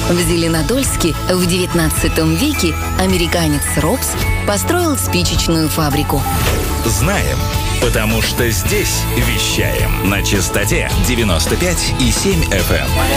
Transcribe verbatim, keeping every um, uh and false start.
В Зеленодольске в девятнадцатом веке американец Робс построил спичечную фабрику. Знаем, потому что здесь вещаем на частоте девяносто пять и семь эф эм.